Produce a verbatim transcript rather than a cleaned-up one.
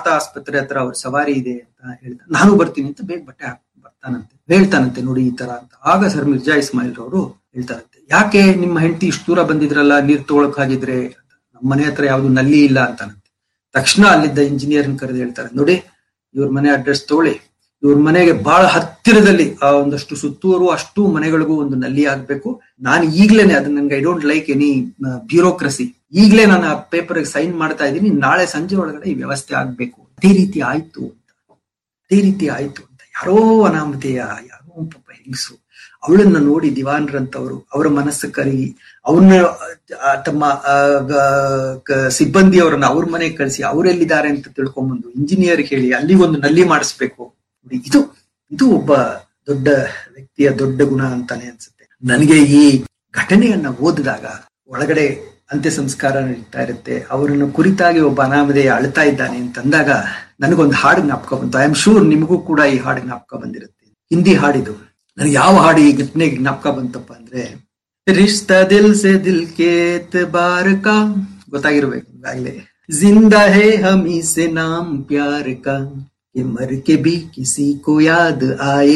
ಆಸ್ಪತ್ರೆ ಹತ್ರ ಅವ್ರ ಸವಾರಿ ಇದೆ ಅಂತ ಹೇಳ್ತಾನೆ. ನಾನು ಬರ್ತೀನಿ ಅಂತ ಬೇಗ ಬಟ್ಟೆ ಹಾಕಿ ಬರ್ತಾನಂತೆ. ಹೇಳ್ತಾನಂತೆ ನೋಡಿ ಈ ತರ ಅಂತ. ಆಗ ಸರ್ ಮಿರ್ಜಾ ಇಸ್ಮಾಯಿಲ್ ರವರು ಹೇಳ್ತಾರಂತೆ, ಯಾಕೆ ನಿಮ್ಮ ಹೆಂಡತಿ ಇಷ್ಟು ದೂರ ಬಂದಿದ್ರಲ್ಲ ನೀರ್ ತಗೊಳಕ್ ಹಾಗಿದ್ರೆ, ನಮ್ಮ ಮನೆ ಹತ್ರ ಯಾವ್ದು ನಲ್ಲಿ ಇಲ್ಲ ಅಂತಾನಂತೆ. ತಕ್ಷಣ ಅಲ್ಲಿದ್ದ ಇಂಜಿನಿಯರ್ನ ಕರೆದು ಹೇಳ್ತಾರೆ, ನೋಡಿ ಇವ್ರ ಮನೆ ಅಡ್ರೆಸ್ ತಗೊಳ್ಳಿ, ಇವ್ರ ಮನೆಗೆ ಬಹಳ ಹತ್ತಿರದಲ್ಲಿ ಆ ಒಂದಷ್ಟು ಸುತ್ತೂರು ಅಷ್ಟು ಮನೆಗಳಿಗೂ ಒಂದು ನಲ್ಲಿ ಆಗ್ಬೇಕು. ನಾನು ಈಗ್ಲೇನೆ ಅದನ್ನ ನನ್ಗೆ I don't like any bureaucracy, ಈಗ್ಲೇ ನಾನು ಆ ಪೇಪರ್ ಸೈನ್ ಮಾಡ್ತಾ ಇದ್ದೀನಿ, ನಾಳೆ ಸಂಜೆ ಒಳಗಡೆ ಈ ವ್ಯವಸ್ಥೆ ಆಗ್ಬೇಕು. ಅದೇ ರೀತಿ ಆಯ್ತು ಅಂತ ಅದೇ ರೀತಿ ಆಯ್ತು ಅಂತ ಯಾರೋ ಅನಾಮಧೇಯ, ಯಾರೋ ಪಾಪ ಹೆಂಗಸು, ಅವಳನ್ನ ನೋಡಿ ದಿವಾನ್ರಂತವರು ಅವರ ಮನಸ್ಸು ಕರಗಿ ಅವ್ರನ್ನ ತಮ್ಮ ಸಿಬ್ಬಂದಿ ಅವರನ್ನ ಅವ್ರ ಮನೆಗೆ ಕಳಿಸಿ ಅವರೆಲ್ಲಿದ್ದಾರೆ ಅಂತ ತಿಳ್ಕೊಂಬಂದು ಇಂಜಿನಿಯರ್ ಹೇಳಿ ಅಲ್ಲಿ ಒಂದು ನಲ್ಲಿ ಮಾಡಿಸ್ಬೇಕು. ಇದು ಇದು ಒಬ್ಬ ದೊಡ್ಡ ವ್ಯಕ್ತಿಯ ದೊಡ್ಡ ಗುಣ ಅಂತಾನೆ ಅನ್ಸುತ್ತೆ ನನಗೆ. ಈ ಘಟನೆಯನ್ನ ಓದಿದಾಗ ಒಳಗಡೆ ಅಂತ್ಯ ಸಂಸ್ಕಾರ ನಡೀತಾ ಇರುತ್ತೆ, ಅವರನ್ನು ಕುರಿತಾಗಿ ಒಬ್ಬ ಅನಾಮಧೇಯ ಅಳ್ತಾ ಇದ್ದಾನೆ ಅಂತಂದಾಗ ನನಗೊಂದು ಹಾಡು ಜ್ಞಾಪಕ ಬಂತು. ಐ ಆಮ್ ಶೂರ್ ನಿಮಗೂ ಕೂಡ ಈ ಹಾಡು ಜ್ಞಾಪಕ ಬಂದಿರುತ್ತೆ. ಹಿಂದಿ ಹಾಡಿದು. ನನಗೆ ಯಾವ ಹಾಡು ಈ ಘಟನೆಗೆ ಜ್ಞಾಪಕ ಬಂತಪ್ಪ ಅಂದ್ರೆ, ರಿಶ್ತಾ ದಿಲ್ ಸೆ ದಿಲ್ ಕೆ ಎತ್ಬಾರ್ ಕಾ, ಗೊತ್ತಾಗಿರ್ಬೇಕು ಈಗಾಗಲೇ. ಜಿಂದಾ ಹೇ ಹಮೀ ಸೆ ನಾಮ್ ಪ್ಯಾರ್ ಕಾ, ಮರ್ ಕೆ ಬಿ ಕಿಸಿ ಕೋ ಯಾದ್ ಆಯೆ